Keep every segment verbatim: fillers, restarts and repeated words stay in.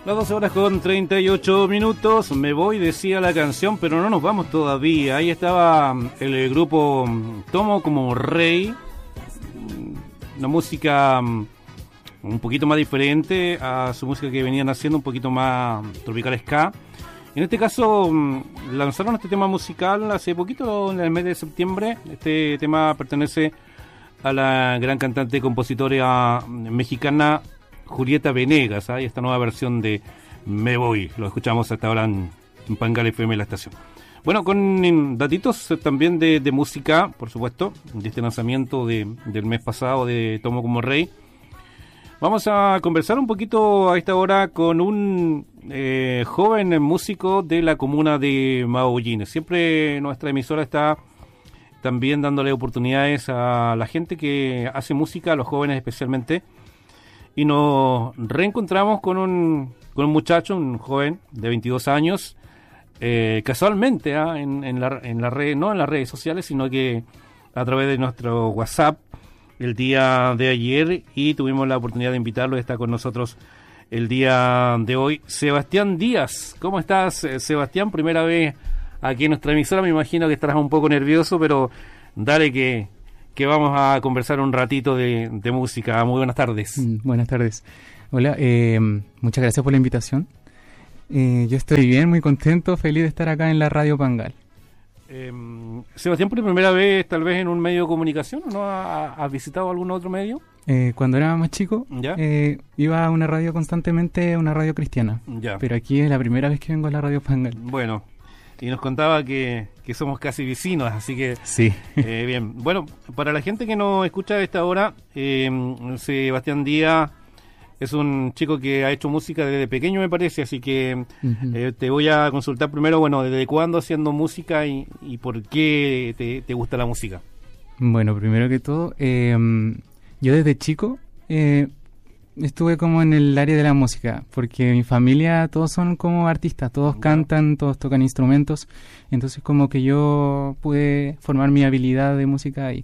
Las doce horas con treinta y ocho minutos. Me voy, decía la canción, pero no nos vamos todavía. Ahí estaba el grupo Tomo como Rey. Una música un poquito más diferente a su música que venían haciendo, un poquito más tropical ska. En este caso lanzaron este tema musical hace poquito, en el mes de septiembre. Este tema pertenece a la gran cantante y compositora mexicana Julieta Venegas. Hay ¿eh? esta nueva versión de Me Voy. Lo escuchamos hasta ahora en, en Pangal F M, la estación. Bueno, con datitos también de, de música, por supuesto, de este lanzamiento de, del mes pasado de Tomo como Rey. Vamos a conversar un poquito a esta hora con un eh, joven músico de la comuna de Maullín. Siempre nuestra emisora está también dándole oportunidades a la gente que hace música, a los jóvenes especialmente. Y nos reencontramos con un, con un muchacho, un joven de veintidós años, eh, casualmente ¿eh? en, en, la, en la red, no en las redes sociales, sino que a través de nuestro WhatsApp el día de ayer, y tuvimos la oportunidad de invitarlo. Está con nosotros el día de hoy Sebastián Díaz. ¿Cómo estás, Sebastián? Primera vez aquí en nuestra emisora, me imagino que estarás un poco nervioso, pero dale que... que vamos a conversar un ratito de, de música. Muy buenas tardes. Mm, buenas tardes. Hola, eh, muchas gracias por la invitación. Eh, yo estoy bien, muy contento, feliz de estar acá en la Radio Pangal. Eh, Sebastián, por primera vez tal vez en un medio de comunicación, ¿o no? ¿Has visitado algún otro medio? Eh, cuando era más chico, eh, iba a una radio constantemente, una radio cristiana. Ya. Pero aquí es la primera vez que vengo a la Radio Pangal. Bueno, y nos contaba que, que somos casi vecinos, así que... Sí. Eh, bien, bueno, para la gente que nos escucha a esta hora, eh, Sebastián Díaz es un chico que ha hecho música desde pequeño, me parece, así que uh-huh. eh, te voy a consultar primero, bueno, ¿desde cuándo haciendo música y, y por qué te, te gusta la música? Bueno, primero que todo, eh, yo desde chico... Eh, estuve como en el área de la música, porque mi familia todos son como artistas, todos wow. cantan, todos tocan instrumentos, entonces como que yo pude formar mi habilidad de música ahí.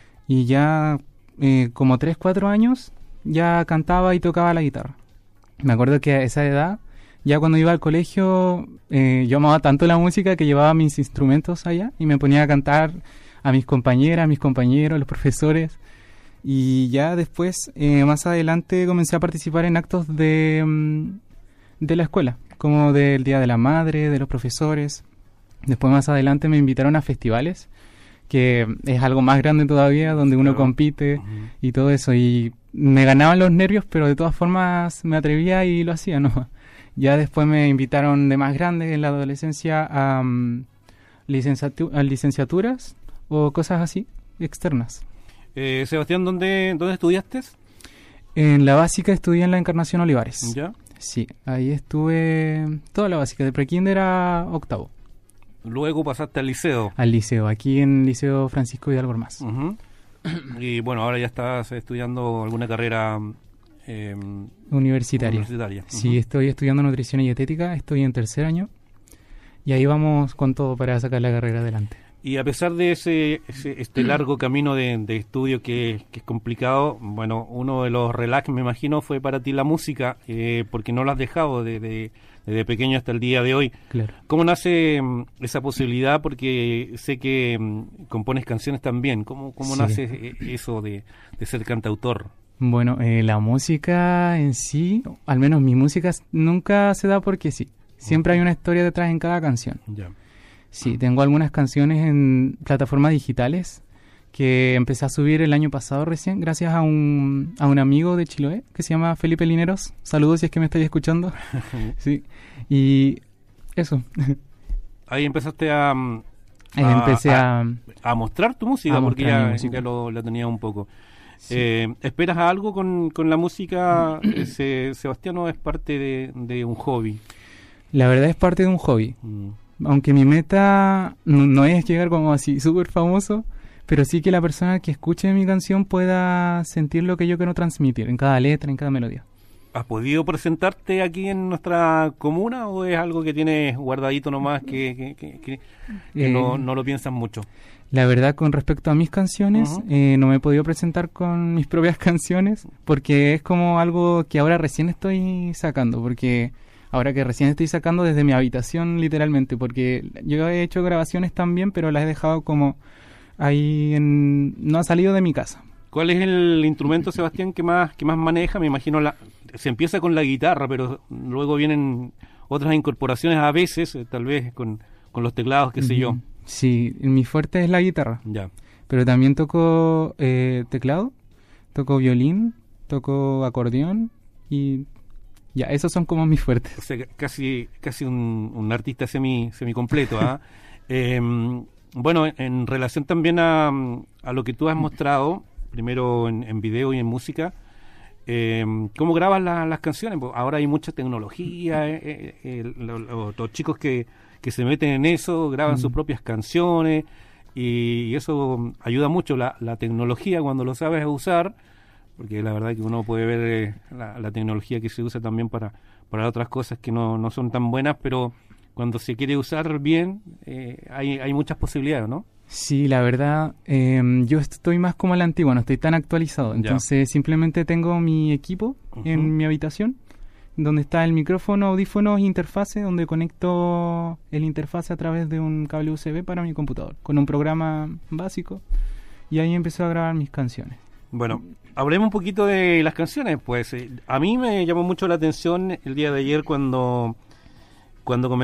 Y ya eh, como tres, cuatro años ya cantaba y tocaba la guitarra. Me acuerdo que a esa edad, ya cuando iba al colegio, eh, yo amaba tanto la música que llevaba mis instrumentos allá y me ponía a cantar a mis compañeras, a mis compañeros, los profesores. Y ya después, eh, más adelante, comencé a participar en actos de, de la escuela, como del Día de la Madre, de los profesores. Después, más adelante, me invitaron a festivales, que es algo más grande todavía, donde uno claro. compite uh-huh. y todo eso. Y me ganaban los nervios, pero de todas formas me atrevía y lo hacía, ¿no? Ya después me invitaron de más grande en la adolescencia a, um, licenciatu- a licenciaturas o cosas así, externas. Eh, Sebastián, ¿dónde, ¿dónde estudiaste? En la básica estudié en la Encarnación Olivares. ¿Ya? Sí, ahí estuve toda la básica, de prekinder a octavo. Luego pasaste al liceo. Al liceo, aquí en el Liceo Francisco Hidalgo Ormaz. Uh-huh. Y bueno, ahora ya estás estudiando alguna carrera eh, universitaria. universitaria. Uh-huh. Sí, estoy estudiando nutrición y dietética, estoy en tercer año. Y ahí vamos con todo para sacar la carrera adelante. Y a pesar de ese, ese este largo camino de, de estudio que, que es complicado, bueno, uno de los relax, me imagino, fue para ti la música, eh, porque no lo has dejado desde, desde pequeño hasta el día de hoy. Claro. ¿Cómo nace um, esa posibilidad? Porque sé que um, compones canciones también. ¿Cómo, cómo sí. nace eso de, de ser cantautor? Bueno, eh, la música en sí, al menos mi música, nunca se da porque sí. Siempre hay una historia detrás en cada canción. Ya. Sí, tengo algunas canciones en plataformas digitales que empecé a subir el año pasado recién, gracias a un, a un amigo de Chiloé que se llama Felipe Lineros. Saludos si es que me estáis escuchando. Sí, y eso. Ahí empezaste a... Ahí a, empecé a, a, a mostrar tu música, porque ya, música. ya lo, lo tenía un poco. Sí. Eh, ¿Esperas algo con, con la música, ese, Sebastián, o es parte de, de un hobby? La verdad es parte de un hobby. Mm. Aunque mi meta no, no es llegar como así súper famoso, pero sí que la persona que escuche mi canción pueda sentir lo que yo quiero transmitir en cada letra, en cada melodía. ¿Has podido presentarte aquí en nuestra comuna o es algo que tienes guardadito nomás que, que, que, que, que eh, no, no lo piensas mucho? La verdad, con respecto a mis canciones, uh-huh. eh, no me he podido presentar con mis propias canciones porque es como algo que ahora recién estoy sacando, porque ahora que recién estoy sacando desde mi habitación literalmente, porque yo he hecho grabaciones también, pero las he dejado como ahí en... no ha salido de mi casa. ¿Cuál es el instrumento, Sebastián, que más que más maneja? Me imagino la, se empieza con la guitarra, pero luego vienen otras incorporaciones a veces, eh, tal vez con, con los teclados, qué sé Ujú. yo. Sí, mi fuerte es la guitarra, Ya. pero también toco eh, teclado, toco violín, toco acordeón y ya, esos son como mis fuertes. O sea, casi casi un, un artista semi semi completo, ¿ah? Eh, bueno, en relación también a, a lo que tú has mostrado, primero en, en video y en música, eh, ¿cómo grabas la- las canciones? Pues ahora hay mucha tecnología, eh, eh, eh, lo- lo- los chicos que, que se meten en eso graban Mm. sus propias canciones y, eso ayuda mucho la, la tecnología cuando lo sabes usar, porque la verdad que uno puede ver eh, la, la tecnología que se usa también para, para otras cosas que no, no son tan buenas, pero cuando se quiere usar bien eh, hay, hay muchas posibilidades, ¿no? Sí, la verdad, eh, yo estoy más como a la antigua, no estoy tan actualizado. Ya. Entonces simplemente tengo mi equipo Ujú. en mi habitación, donde está el micrófono, audífonos, interfase, donde conecto el interfase a través de un cable U S B para mi computador, con un programa básico, y ahí empecé a grabar mis canciones. Bueno, hablemos un poquito de las canciones, pues eh, a mí me llamó mucho la atención el día de ayer cuando, cuando